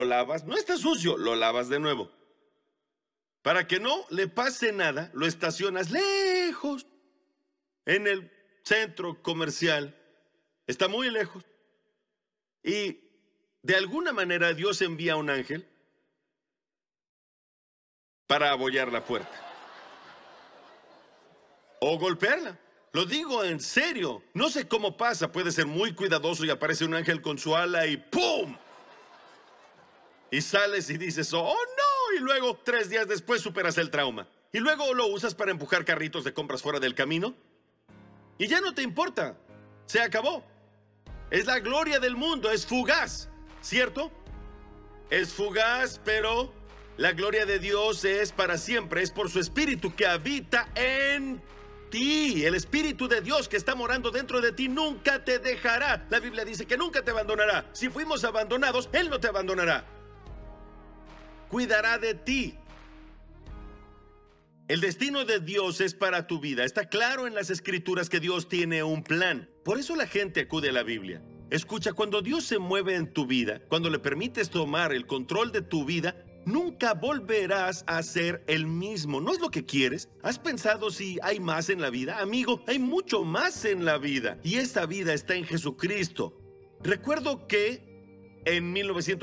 lavas, no está sucio, lo lavas de nuevo. Para que no le pase nada, lo estacionas lejos, en el centro comercial. Está muy lejos. Y de alguna manera Dios envía a un ángel para abollar la puerta o golpearla. Lo digo en serio. No sé cómo pasa. Puede ser muy cuidadoso y aparece un ángel con su ala y ¡pum! Y sales y dices, ¡oh, no! Y luego, 3 días después, superas el trauma. Y luego lo usas para empujar carritos de compras fuera del camino. Y ya no te importa. Se acabó. Es la gloria del mundo. Es fugaz, ¿cierto? Es fugaz, pero la gloria de Dios es para siempre. Es por su Espíritu que habita en ti. El Espíritu de Dios que está morando dentro de ti nunca te dejará. La Biblia dice que nunca te abandonará. Si fuimos abandonados, Él no te abandonará. Cuidará de ti. El destino de Dios es para tu vida. Está claro en las Escrituras que Dios tiene un plan. Por eso la gente acude a la Biblia. Escucha, cuando Dios se mueve en tu vida, cuando le permites tomar el control de tu vida, nunca volverás a ser el mismo. ¿No es lo que quieres? ¿Has pensado si hay más en la vida? Amigo, hay mucho más en la vida. Y esa vida está en Jesucristo. Recuerdo que en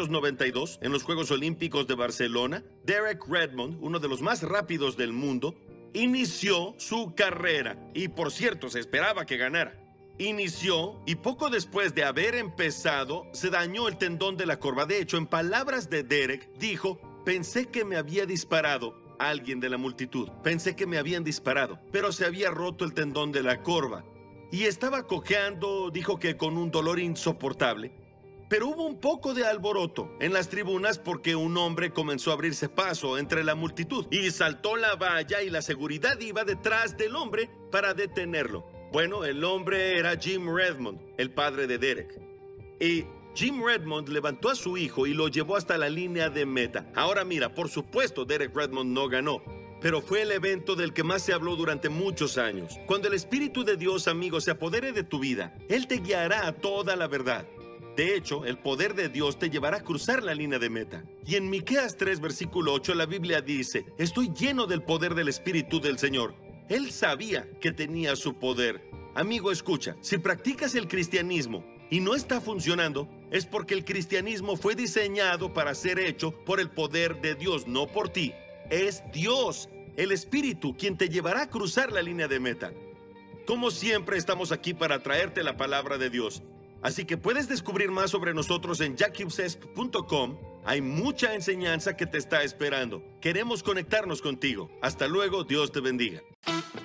1992, en los Juegos Olímpicos de Barcelona, Derek Redmond, uno de los más rápidos del mundo, inició su carrera. Y por cierto, se esperaba que ganara. Inició y poco después de haber empezado, se dañó el tendón de la corva. De hecho, en palabras de Derek, dijo, pensé que me había disparado alguien de la multitud. Pensé que me habían disparado, pero se había roto el tendón de la corva. Y estaba cojeando, dijo que con un dolor insoportable. Pero hubo un poco de alboroto en las tribunas porque un hombre comenzó a abrirse paso entre la multitud y saltó la valla y la seguridad iba detrás del hombre para detenerlo. Bueno, el hombre era Jim Redmond, el padre de Derek. Y Jim Redmond levantó a su hijo y lo llevó hasta la línea de meta. Ahora mira, por supuesto Derek Redmond no ganó, pero fue el evento del que más se habló durante muchos años. Cuando el Espíritu de Dios, amigo, se apodere de tu vida, Él te guiará a toda la verdad. De hecho, el poder de Dios te llevará a cruzar la línea de meta. Y en Miqueas 3, versículo 8, la Biblia dice, estoy lleno del poder del Espíritu del Señor. Él sabía que tenía su poder. Amigo, escucha, si practicas el cristianismo y no está funcionando, es porque el cristianismo fue diseñado para ser hecho por el poder de Dios, no por ti. Es Dios, el Espíritu, quien te llevará a cruzar la línea de meta. Como siempre, estamos aquí para traerte la palabra de Dios. Así que puedes descubrir más sobre nosotros en jackhughesp.com. Hay mucha enseñanza que te está esperando. Queremos conectarnos contigo. Hasta luego, Dios te bendiga.